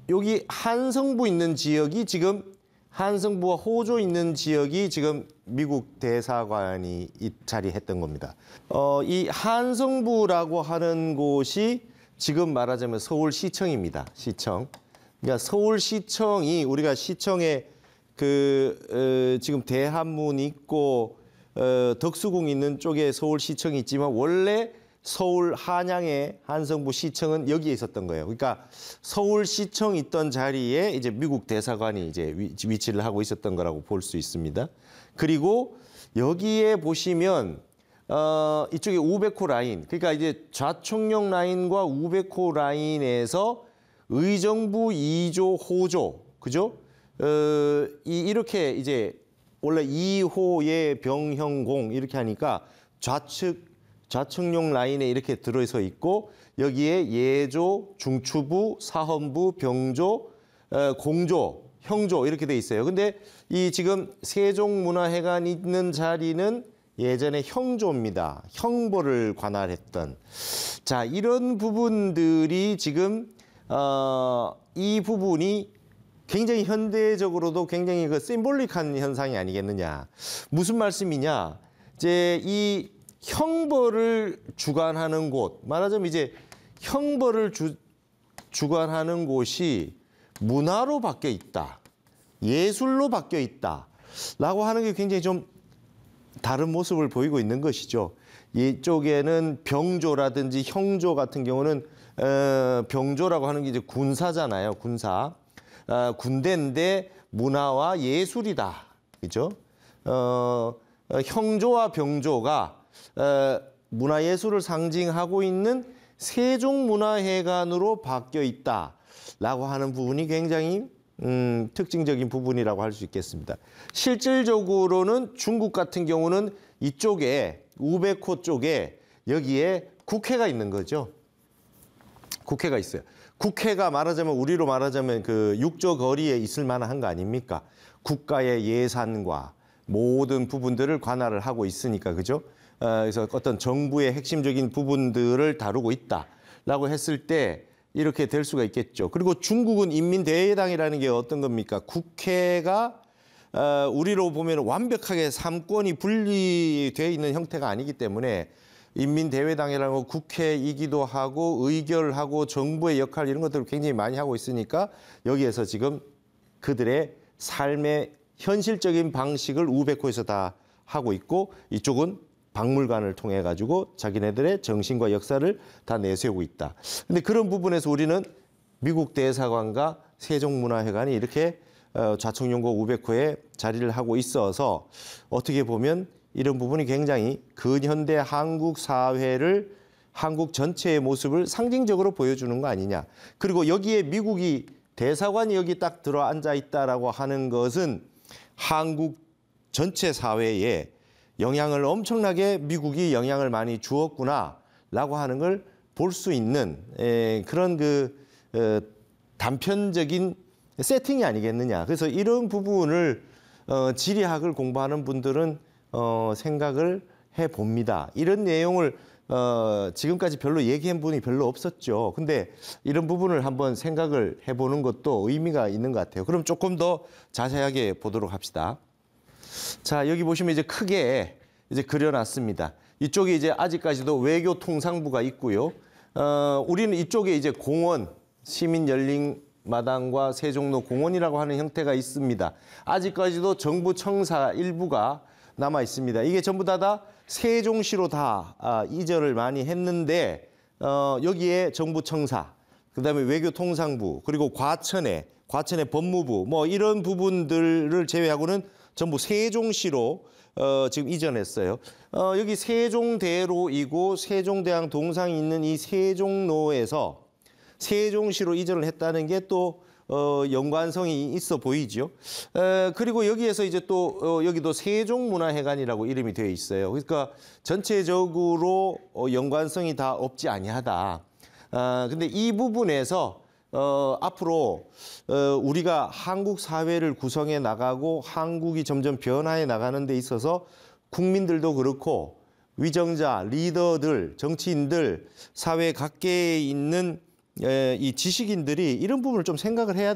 여기 한성부 있는 지역이 지금 한성부와 호조 있는 지역이 지금 미국 대사관이 자리했던 겁니다. 이 한성부라고 하는 곳이 지금 말하자면 서울시청입니다. 시청. 그러니까 서울시청이 우리가 시청에 지금 대한문 있고 덕수궁 있는 쪽에 서울시청이 있지만 원래 서울 한양의 한성부 시청은 여기에 있었던 거예요. 그러니까 서울시청 있던 자리에 이제 미국 대사관이 이제 위치를 하고 있었던 거라고 볼 수 있습니다. 그리고 여기에 보시면 이쪽에 우백호 라인, 그러니까 이제 좌청룡 라인과 우백호 라인에서 의정부 2조 호조, 그죠? 이렇게 이제 원래 2호의 병형공 이렇게 하니까 좌측용 라인에 이렇게 들어서 있고 여기에 예조, 중추부, 사헌부, 병조, 공조, 형조 이렇게 돼 있어요. 근데 이 지금 세종문화회관 있는 자리는 예전에 형조입니다. 형벌을 관할했던. 자, 이런 부분들이 지금 이 부분이 굉장히 현대적으로도 굉장히 심볼릭한 현상이 아니겠느냐. 무슨 말씀이냐? 이제 이 형벌을 주관하는 곳, 말하자면 이제 형벌을 주관하는 곳이 문화로 바뀌어 있다, 예술로 바뀌어 있다라고 하는 게 굉장히 좀 다른 모습을 보이고 있는 것이죠. 이쪽에는 병조라든지 형조 같은 경우는 병조라고 하는 게 이제 군사잖아요, 군사. 군대인데 문화와 예술이다, 그죠? 형조와 병조가 문화예술을 상징하고 있는 세종문화회관으로 바뀌어 있다라고 하는 부분이 굉장히 특징적인 부분이라고 할 수 있겠습니다. 실질적으로는 중국 같은 경우는 이쪽에 우백호 쪽에 여기에 국회가 있는 거죠. 국회가 있어요. 국회가 말하자면 우리로 말하자면 육조 거리에 있을 만한 거 아닙니까? 국가의 예산과 모든 부분들을 관할을 하고 있으니까, 그죠? 그래서 어떤 정부의 핵심적인 부분들을 다루고 있다라고 했을 때 이렇게 될 수가 있겠죠. 그리고 중국은 인민대회당이라는 게 어떤 겁니까? 국회가 우리로 보면 완벽하게 삼권이 분리되어 있는 형태가 아니기 때문에 인민대회당이라는 거 국회이기도 하고 의결하고 정부의 역할 이런 것들을 굉장히 많이 하고 있으니까 여기에서 지금 그들의 삶의 현실적인 방식을 우백호에서 다 하고 있고 이쪽은 박물관을 통해 가지고 자기네들의 정신과 역사를 다 내세우고 있다. 근데 그런 부분에서 우리는 미국 대사관과 세종문화회관이 이렇게 좌청룡고 우백호에 자리를 하고 있어서 어떻게 보면 이런 부분이 굉장히 근현대 한국 사회를 한국 전체의 모습을 상징적으로 보여주는 거 아니냐. 그리고 여기에 미국이 대사관이 여기 딱 들어앉아 있다라고 하는 것은 한국 전체 사회에 영향을 엄청나게 미국이 영향을 많이 주었구나라고 하는 걸 볼 수 있는 그런 단편적인 세팅이 아니겠느냐. 그래서 이런 부분을 지리학을 공부하는 분들은 생각을 해봅니다. 이런 내용을 지금까지 별로 얘기한 분이 별로 없었죠. 근데 이런 부분을 한번 생각을 해보는 것도 의미가 있는 것 같아요. 그럼 조금 더 자세하게 보도록 합시다. 자, 여기 보시면 이제 크게 이제 그려놨습니다. 이쪽에 이제 아직까지도 외교통상부가 있고요. 우리는 이쪽에 이제 공원, 시민열린마당과 세종로 공원이라고 하는 형태가 있습니다. 아직까지도 정부 청사 일부가 남아 있습니다. 이게 전부 다 세종시로 다 이전을 많이 했는데 여기에 정부 청사, 그다음에 외교통상부, 그리고 과천의 법무부 뭐 이런 부분들을 제외하고는 전부 세종시로 지금 이전했어요. 여기 세종대로이고 세종대왕 동상이 있는 이 세종로에서 세종시로 이전을 했다는 게 또 연관성이 있어 보이죠. 그리고 여기에서 이제 또 여기도 세종문화회관이라고 이름이 되어 있어요. 그러니까 전체적으로 연관성이 다 없지 아니하다. 근데 이 부분에서 앞으로 우리가 한국 사회를 구성해 나가고 한국이 점점 변화해 나가는 데 있어서 국민들도 그렇고 위정자, 리더들, 정치인들, 사회 각계에 있는 이 지식인들이 이런 부분을 좀 생각을 해야